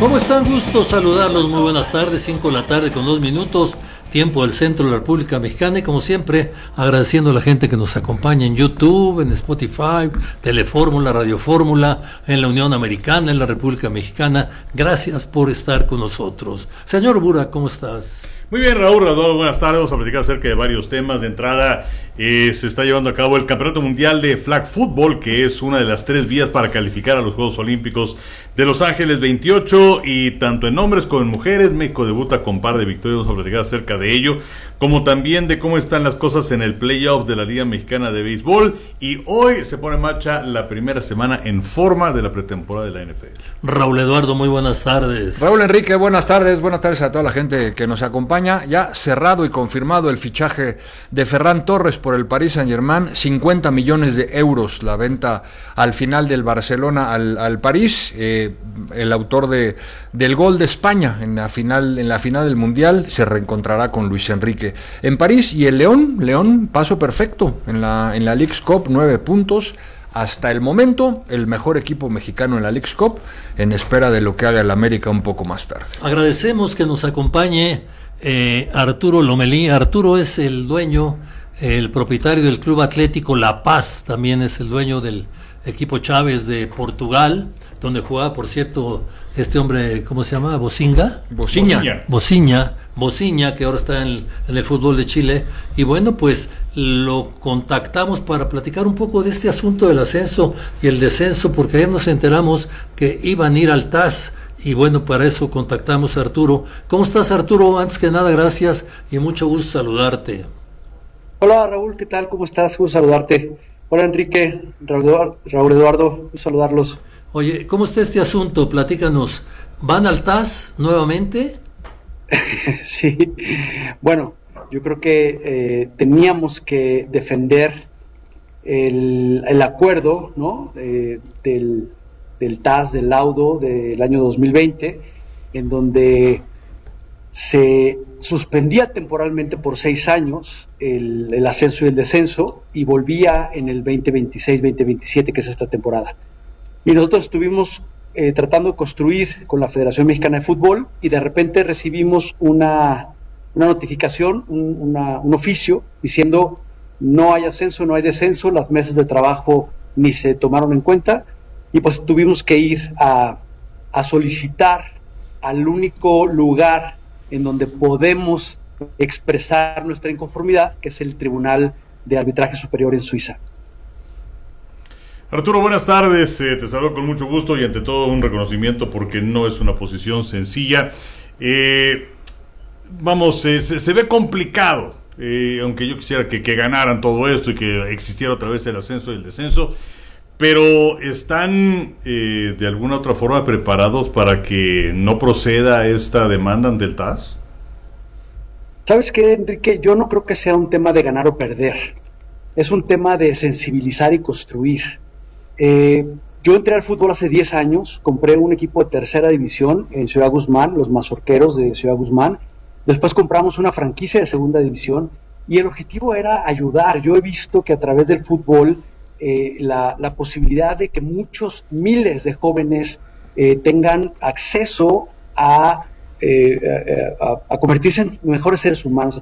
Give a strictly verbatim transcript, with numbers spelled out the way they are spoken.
¿Cómo están? Gusto saludarlos, muy buenas tardes, cinco de la tarde con dos minutos, tiempo del centro de la República Mexicana, y como siempre, agradeciendo a la gente que nos acompaña en YouTube, en Spotify, Telefórmula, Radio Fórmula, en la Unión Americana, en la República Mexicana. Gracias por estar con nosotros. Señor Bura, ¿cómo estás? Muy bien, Raúl, Raúl, buenas tardes. Vamos a platicar acerca de varios temas. De entrada, eh, se está llevando a cabo el Campeonato Mundial de Flag Football, que es una de las tres vías para calificar a los Juegos Olímpicos de Los Ángeles veintiocho, y tanto en hombres como en mujeres, México debuta con par de victorias. Vamos a platicar acerca de ello, como también de cómo están las cosas en el playoff de la Liga Mexicana de Béisbol, y hoy se pone en marcha la primera semana en forma de la pretemporada de la N F L. Raúl Eduardo, muy buenas tardes. Raúl Enrique, buenas tardes, buenas tardes a toda la gente que nos acompaña. Ya cerrado y confirmado el fichaje de Ferran Torres por el Paris Saint-Germain, cincuenta millones de euros la venta al final del Barcelona al, al París. Eh, el autor de, del gol de España en la final en la final del Mundial se reencontrará con Luis Enrique en París. Y el León, León, paso perfecto en la, en la Leagues Cup, nueve puntos. Hasta el momento, el mejor equipo mexicano en la Leagues Cup, en espera de lo que haga el América un poco más tarde. Agradecemos que nos acompañe eh, Arturo Lomelí. Arturo es el dueño, el propietario del Club Atlético La Paz, también es el dueño del equipo Chávez de Portugal, donde jugaba, por cierto, este hombre, ¿cómo se llama? Bocinga. Bociña. Bociña, Bociña, que ahora está en, en el fútbol de Chile. Y bueno, pues lo contactamos para platicar un poco de este asunto del ascenso y el descenso, porque ayer nos enteramos que iban a ir al T A S. Y bueno, para eso contactamos a Arturo. ¿Cómo estás, Arturo? Antes que nada, gracias y mucho gusto saludarte. Hola, Raúl, ¿qué tal? ¿Cómo estás? Gusto saludarte. Hola, Enrique, Raúl, Raúl Eduardo, gusto saludarlos. Oye, ¿cómo está este asunto? Platícanos. ¿Van al T A S nuevamente? Sí, bueno, yo creo que eh, teníamos que defender el, el acuerdo, ¿no? Eh, del, del T A S, del laudo del año dos mil veinte, en donde se suspendía temporalmente por seis años el, el ascenso y el descenso, y volvía en el veinte veintiséis veinte veintisiete, que es esta temporada. Y nosotros estuvimos eh, tratando de construir con la Federación Mexicana de Fútbol, y de repente recibimos una, una notificación, un, una, un oficio diciendo: no hay ascenso, no hay descenso, las mesas de trabajo ni se tomaron en cuenta, y pues tuvimos que ir a, a solicitar al único lugar en donde podemos expresar nuestra inconformidad, que es el Tribunal de Arbitraje Superior en Suiza. Arturo, buenas tardes, eh, te saludo con mucho gusto y ante todo un reconocimiento, porque no es una posición sencilla. Eh, vamos, eh, se, se ve complicado, eh, aunque yo quisiera que, que ganaran todo esto y que existiera otra vez el ascenso y el descenso, pero ¿están eh, de alguna otra forma preparados para que no proceda esta demanda ante el T A S? ¿Sabes qué, Enrique? Yo no creo que sea un tema de ganar o perder, es un tema de sensibilizar y construir. Eh, yo entré al fútbol hace diez años, compré un equipo de tercera división en Ciudad Guzmán, los Mazorqueros de Ciudad Guzmán. Después compramos una franquicia de segunda división, y el objetivo era ayudar. Yo he visto que a través del fútbol eh, la, la posibilidad de que muchos miles de jóvenes eh, tengan acceso a, eh, a, a convertirse en mejores seres humanos,